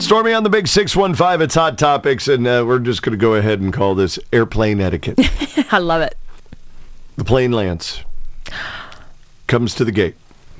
Stormy on the Big 615. It's Hot Topics, and we're just going to go ahead and call this airplane etiquette. I love it. The plane lands. Comes to the gate.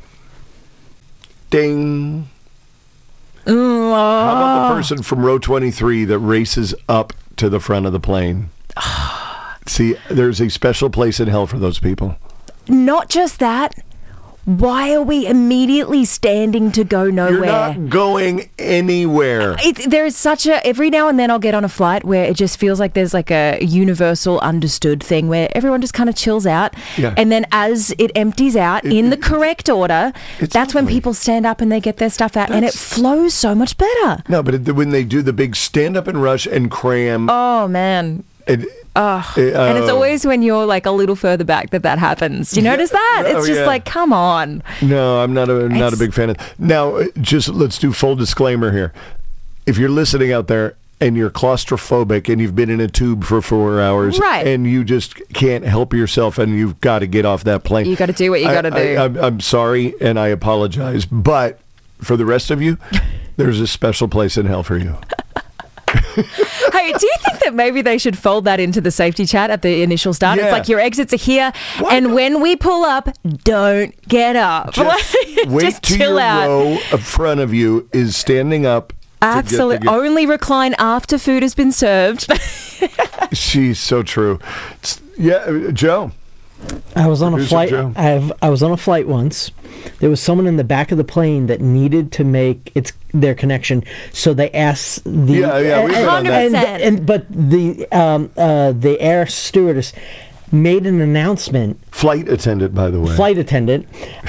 Ding. How about the person from row 23 that races up to the front of the plane? See, there's a special place in hell for those people. Not just that. Why are we immediately standing to go nowhere? You're not going anywhere. There's such a... Every now and then I'll get on a flight where it just feels like there's like a universal understood thing where everyone just kind of chills out. Yeah. And then as it empties out in the correct order, that's when lovely. people stand up and they get their stuff out. And it flows so much better. No, but when they do the big stand up and rush and cram... Oh, man. And it's always when you're like a little further back that happens. Do you notice that? It's just like, come on. No, I'm not a big fan of. Now, just let's do full disclaimer here. If you're listening out there and you're claustrophobic and you've been in a tube for 4 hours, right, and you just can't help yourself and you've got to get off that plane, you got to do what you got to do. I'm sorry and I apologize, but for the rest of you, there's a special place in hell for you. Hey, do you think that maybe they should fold that into the safety chat at the initial start? Yeah. It's like your exits are here, and when we pull up, don't get up. Just wait just till chill your out. row in front of you is standing up. Absolutely. Only recline after food has been served. She's so true. Yeah, Joe. I was on a flight. Joe. I was on a flight once. There was someone in the back of the plane that needed to make their connection, so they asked the we've been on that. but the air stewardess made an announcement. Flight attendant, by the way. Flight attendant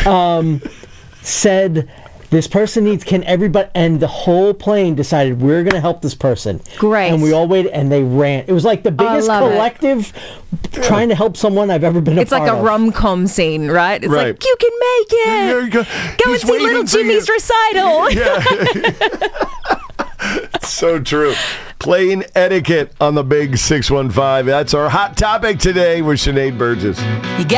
said, this person needs, can everybody, and the whole plane decided we're going to help this person. Great. And we all waited, and they ran. It was like the biggest collective trying to help someone I've ever been a part of. It's like a rom-com scene, right? It's like, you can make it. There you go. Go and see Little Jimmy's recital. Yeah. So true. Plane etiquette on the Big 615. That's our hot topic today with Sinead Burgess.